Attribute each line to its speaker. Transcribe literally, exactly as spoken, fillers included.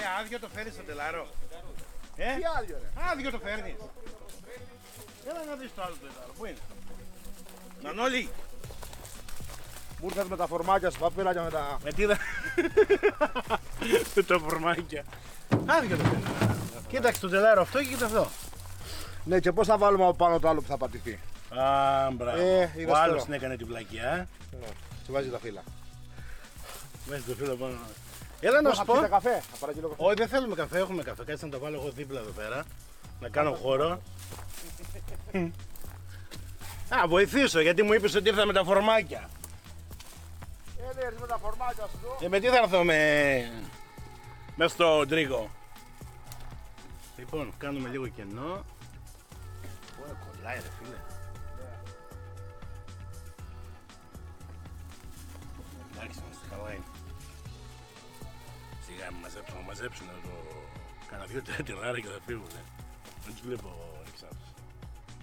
Speaker 1: άδειο το φέρνεις στο τελάρο. Ε?
Speaker 2: Τι άδειο ρε.
Speaker 1: Άδειο το φέρνεις. Έλα να δεις το άλλο τελάρο. Πού είναι? Μανώλη.
Speaker 2: Μου ήρθες με τα φορμάκια σου, παπίλα και με τα...
Speaker 1: Με τι δεν... Με τα φορμάκια. Άδειο το φέρνεις. Κοίταξε το τελάρο αυτό και κοίτα αυτό.
Speaker 2: Ναι, και πώς θα βάλουμε από πάνω το άλλο που θα πατηθεί.
Speaker 1: Α, μπράβο.
Speaker 2: Ε, είδες
Speaker 1: Ο άλλος
Speaker 2: τώρα.
Speaker 1: την έκανε την πλακιά.
Speaker 2: Ναι, σου βάζει τα φύλλα.
Speaker 1: Βάζει το φύλλο πάνω. Έλα να
Speaker 2: Θα
Speaker 1: σου πω.
Speaker 2: πιείτε καφέ, θα παραγγείλω καφέ.
Speaker 1: Όχι, δεν θέλουμε καφέ, έχουμε καφέ. Κάτσε να τα βάλω εγώ δίπλα εδώ πέρα. Να κάνω χώρο. Α, βοηθήσω γιατί μου είπες ότι ήρθα με τα φορμάκια.
Speaker 2: Ε, ναι, έρθει με τα φορμάκια σου εδώ.
Speaker 1: Ε, με τι θα έρθω με... μες στο τρίγο. Λοιπόν, κάνουμε λίγο κενό. Ωραία, κολλάει ρε φίλε. Εντάξει, είμαστε καλά είναι. Σιγά μην μαζέψουν, μαζέψουν το... Κάνα δύο τέτοια ώρα και θα φύγουν. Δεν τους βλέπω